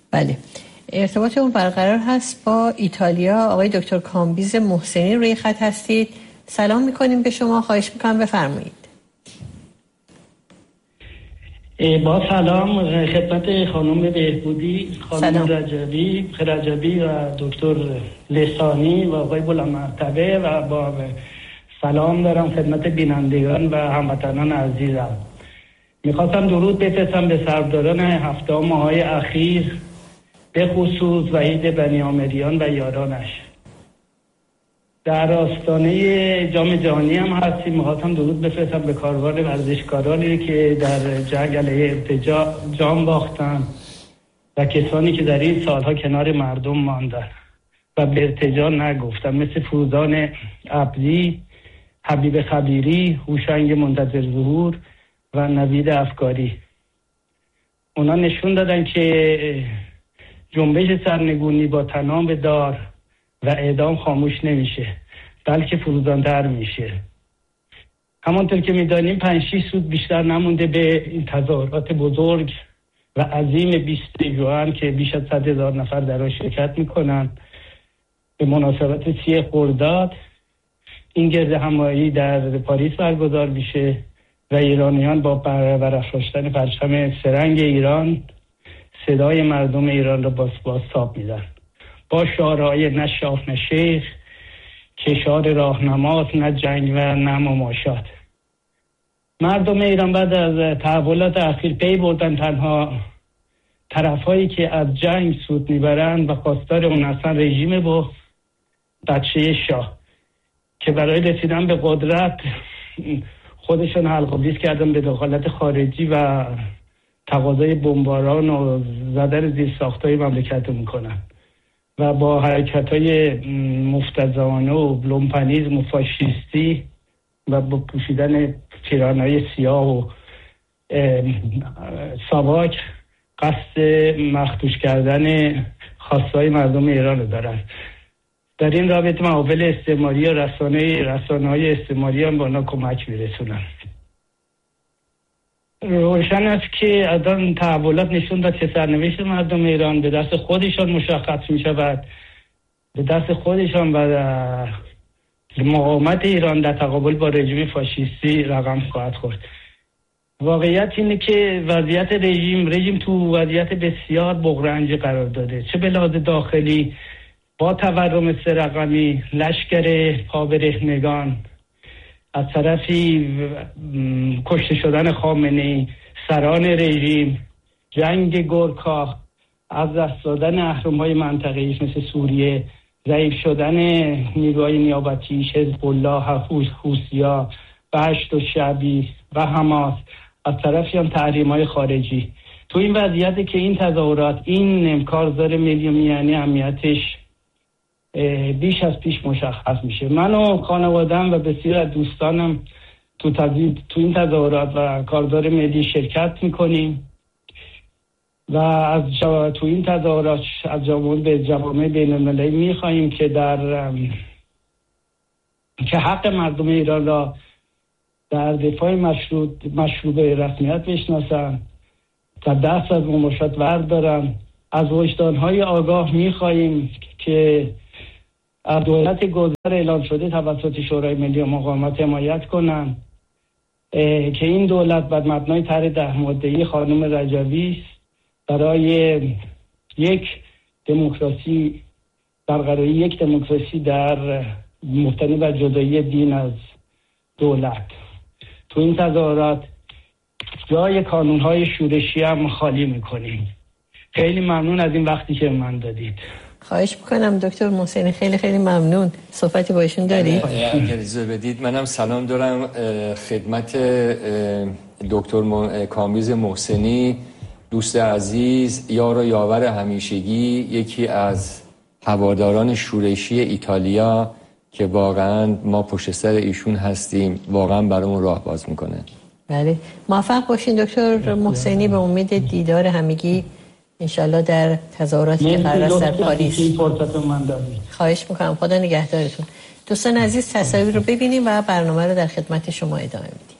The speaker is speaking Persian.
بله، ارتباطمون برقرار هست با ایتالیا. آقای دکتر کامبیز محسنی روی خط هستید. سلام میکنیم به شما، خواهش میکنم بفرمایید. با سلام خدمت خانم بهبودی، خانم رجبی و دکتر لسانی و آقای بلندمرتبه، و با سلام دارم خدمت بینندگان و هموطنان عزیزم. میخواستم درود بفرستم به سرداران هفته ماهای اخیر، به خصوص وحید بنیامریان و یارانش. در آستانه جام جهانی هم هستیم. میخواستم درود بفرستم به کاروان ورزشکارانی که در جنگ علیه ارتجاع جان باختن و کسانی که در این سالها کنار مردم ماندن و به ارتجاع نگفتن، مثل فروزان عبدی، حبیب خبیری، هوشنگ منتظر ظهور و نوید افکاری. اونا نشون دادن که جنبش سرنگونی با طناب دار و اعدام خاموش نمیشه، بلکه فروزان‌تر میشه. همانطور که میدانیم 5-6 روز بیشتر نمونده به این تظاهرات بزرگ و عظیم 20 ژوئن که بیش از 100,000 نفر در آن شرکت میکنن به مناسبت 30 خرداد این گرد همایی در پاریس برگزار میشه و ایرانیان با برافراشتن پرچم سرنگ ایران صدای مردم ایران را بازتاب میدن، با شعارهای نه شاه نه شیخ، کشار راهنماست نه جنگ و نه مماشات. مردم ایران بعد از تحولات اخیر پی بردن تنها طرفایی که از جنگ سود میبرند و خواستار اون اصلا رژیم با بچه شاه که برای رسیدن به قدرت خودشون حلق‌آویز کردن به دخالت خارجی و تقاضای بمباران و زدن زیرساخت‌های مملکت رو میکنن و با حرکت‌های مفتزانه و لومپنیزم و فاشیستی و با پوشیدن پیراهن‌های سیاه و ساواک قصد مخدوش کردن خواستهای مردم ایران رو دارن. در این رابطه محافل استعماری و رسانه‌های استعماری هم با اونا کمک میرسونن. روشن است که از آن تحولات نشون داد که سرنوشت مردم ایران به دست خودشان مشخص می شود، به دست خودشان و مقاومت ایران در تقابل با رژیم فاشیستی رقم خواهد خورد. واقعیت اینه که وضعیت رژیم تو وضعیت بسیار بغرنج قرار داده، چه به لحاظ داخلی با تورم 3 رقمی، لشکر پابرهنگان، از طرفی کشته شدن خامنه‌ای، سران رژیم، جنگ گورکا، از دست دادن اهرم‌های منطقه‌ای مثل سوریه، ضعیف شدن نیروهای نیابتی، حزب الله، حوثی‌ها، بهشت و شعبی و حماس، از طرفی هم تحریم‌های خارجی. تو این وضعیتی که این تظاهرات، این کارزار ملی و میانی اهمیتش بیش از پیش مشخص میشه. من و خانواده‌ام و بسیار از دوستانم تو این تظاهرات و کارزار ملی شرکت میکنیم و تو این تظاهرات از جوامع بین‌المللی میخواییم که که حق مردم ایران را در دفاع مشروع رسمیت بشناسن، تا دست از مماشات بردارن. از وجدانهای آگاه میخواییم که از دولت گذر اعلام شده توسط شورای ملی مقاومت حمایت کنن که این دولت بر مبنای طرح 10 ماده‌ای خانم رجبی برای برقراری یک دموکراسی در مبتنی بر جدایی دین از دولت. تو این تظاهرات جای کانون‌های شورشی هم خالی می‌کنیم. خیلی ممنون از این وقتی که من دادید. خواهش میکنم دکتر محسنی، خیلی خیلی ممنون. صحبتی با ایشون دارید؟ اگر اجازه بدید منم سلام دارم خدمت دکتر کامبیز محسنی، دوست عزیز، یار و یاور همیشگی، یکی از هواداران شورشی ایتالیا که واقعا ما پشت سر ایشون هستیم، واقعا برامون راه باز میکنه. بله، موفق باشین دکتر محسنی، به امید دیدار همگی انشالله در تظاهراتی که قرار است در پاریس. خواهش میکنم، خدا نگهدارتون. دوستان عزیز، تصاویر رو ببینیم و برنامه رو در خدمت شما ادامه میدیم.